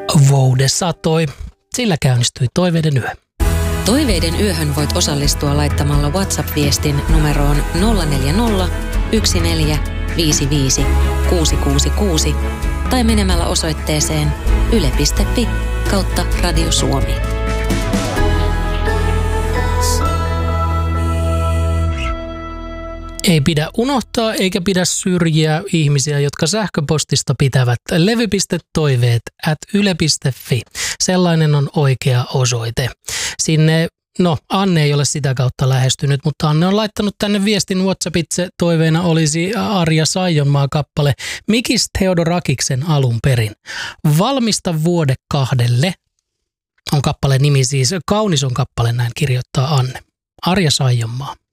Voude satoi. Sillä käynnistyi Toiveiden yö. Toiveiden yöhön voit osallistua laittamalla WhatsApp-viestin numeroon 040 1455 666 tai menemällä osoitteeseen yle.fi/Radio Suomi. Ei pidä unohtaa eikä pidä syrjiä ihmisiä, jotka sähköpostista pitävät levy.toiveet@yle.fi. Sellainen on oikea osoite. Sinne, Anne ei ole sitä kautta lähestynyt, mutta Anne on laittanut tänne viestin WhatsAppitse. Toiveena olisi Arja Saijonmaa kappale Mikis Theodorakiksen alun perin. Valmista vuode 2 on kappaleen nimi siis. Kaunis on kappale, näin kirjoittaa Anne. Arja Saijonmaa.